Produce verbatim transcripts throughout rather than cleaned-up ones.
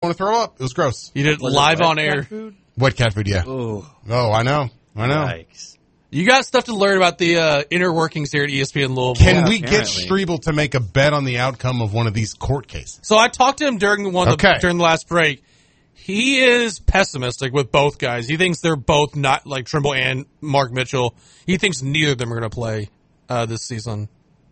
want to throw up. It was gross. You did it Was live it wet on cat air. food? Wet cat food, yeah. Oh, Oh, I know. I know. yikes. You got stuff to learn about the uh, inner workings here at E S P N Louisville. Can Yeah, we get apparently. Strebel to make a bet on the outcome of one of these court cases? So I talked to him during one of the, Okay. during the last break. He is pessimistic with both guys. He thinks they're both not like Trimble and Mark Mitchell. He thinks neither of them are going to play uh, this season.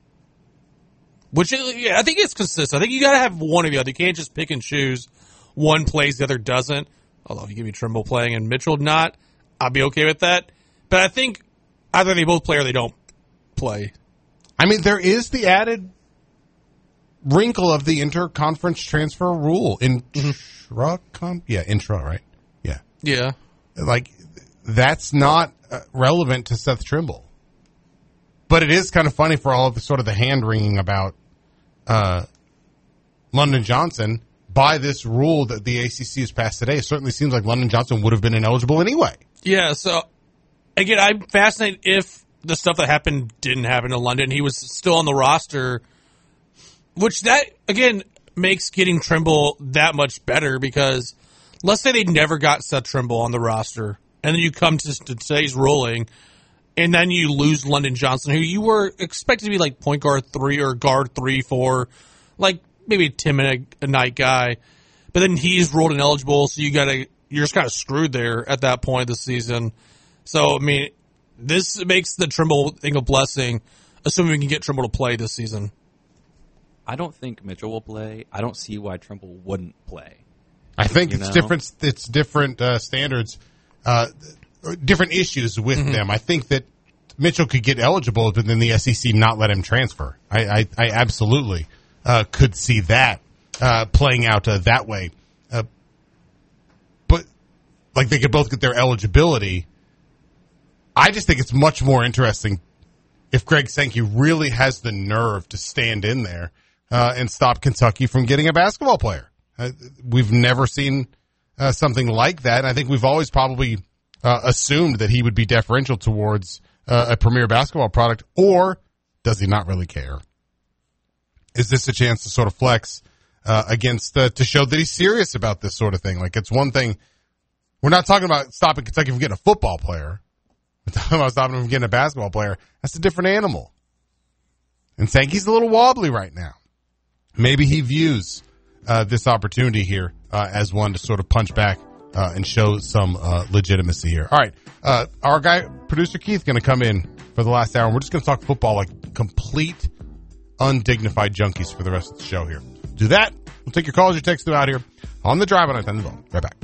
Which yeah, I think it's consistent. I think you got to have one or the other. You can't just pick and choose. One plays, the other doesn't. Although if you give me Trimble playing and Mitchell not, I'll be okay with that. But I think either they both play or they don't play. I mean, there is the added wrinkle of the interconference transfer rule. Intra, con- yeah, intra, right? Yeah. Yeah. Like, that's not uh, relevant to Seth Trimble. But it is kind of funny for all of the sort of the hand-wringing about uh, London Johnson. By this rule that the A C C has passed today, it certainly seems like London Johnson would have been ineligible anyway. Yeah, so, again, I'm fascinated if the stuff that happened didn't happen in London. He was still on the roster, which that, again, makes getting Trimble that much better because let's say they never got Seth Trimble on the roster, and then you come to, to today's ruling, and then you lose London Johnson, who you were expected to be like point guard three or guard three, four, like maybe a ten minute a night guy, but then he's ruled ineligible, so you gotta, you're just kind of screwed there at that point of the season. So, I mean, this makes the Trimble thing a blessing, assuming we can get Trimble to play this season. I don't think Mitchell will play. I don't see why Trimble wouldn't play. I think You it's know? different. It's different uh, standards, uh, different issues with Mm-hmm. them. I think that Mitchell could get eligible, but then the S E C not let him transfer. I, I, I absolutely uh, could see that uh, playing out uh, that way. Uh, but like they could both get their eligibility. I just think it's much more interesting if Greg Sankey really has the nerve to stand in there uh, and stop Kentucky from getting a basketball player. Uh, we've never seen uh, something like that. And I think we've always probably uh, assumed that he would be deferential towards uh, a premier basketball product. Or does he not really care? Is this a chance to sort of flex uh, against uh, to show that he's serious about this sort of thing? Like, it's one thing. We're not talking about stopping Kentucky from getting a football player. We're talking about stopping him from getting a basketball player. That's a different animal. And Sankey's a little wobbly right now. Maybe he views uh, this opportunity here uh, as one to sort of punch back uh, and show some uh, legitimacy here. All right. Uh, our guy, producer Keith, going to come in for the last hour. And we're just going to talk football like complete undignified junkies for the rest of the show here. Do that. We'll take your calls, your texts out here on the drive on I ten the ball. Right back.